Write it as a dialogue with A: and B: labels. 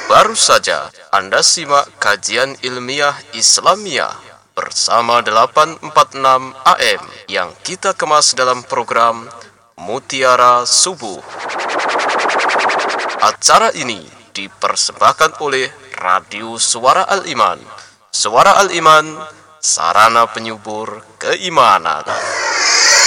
A: Baru saja Anda simak kajian ilmiah Islamiyah bersama 846 AM yang kita kemas dalam program Mutiara Subuh. Acara ini dipersembahkan oleh Radio Suara Al-Iman. Suara Al-Iman, sarana penyubur keimanan.